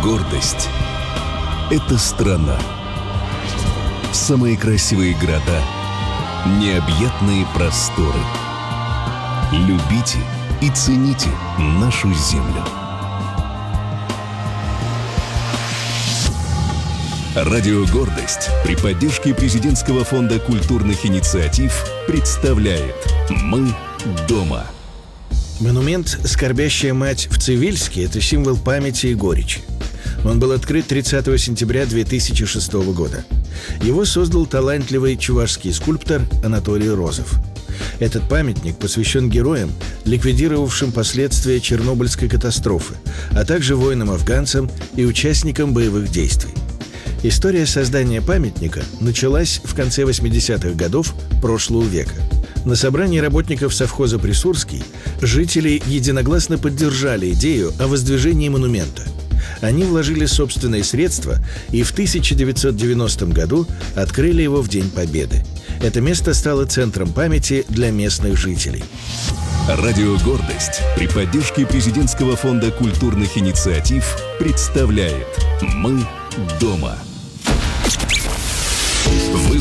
Гордость – это страна. Самые красивые города, необъятные просторы. Любите и цените нашу землю. Радио «Гордость» при поддержке Президентского фонда культурных инициатив представляет «Мы дома». Монумент «Скорбящая мать» в Цивильске – это символ памяти и горечи. Он был открыт 30 сентября 2006 года. Его создал талантливый чувашский скульптор Анатолий Розов. Этот памятник посвящен героям, ликвидировавшим последствия Чернобыльской катастрофы, а также воинам-афганцам и участникам боевых действий. История создания памятника началась в конце 80-х годов прошлого века. На собрании работников совхоза «Присурский» жители единогласно поддержали идею о воздвижении монумента. Они вложили собственные средства и в 1990 году открыли его в День Победы. Это место стало центром памяти для местных жителей. Радио «Гордость» при поддержке Президентского фонда культурных инициатив представляет «Мы дома». Вы